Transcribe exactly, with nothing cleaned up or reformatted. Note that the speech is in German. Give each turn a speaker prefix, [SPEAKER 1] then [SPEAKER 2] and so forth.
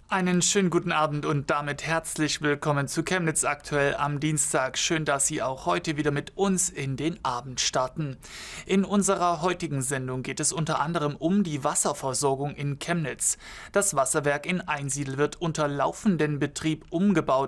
[SPEAKER 1] Einen schönen guten Abend und damit herzlich willkommen zu Chemnitz aktuell am Dienstag. Schön, dass Sie auch heute wieder mit uns in den Abend starten. In unserer heutigen Sendung geht es unter anderem um die Wasserversorgung in Chemnitz. Das Wasserwerk in Einsiedl wird unter laufenden Betrieb umgebaut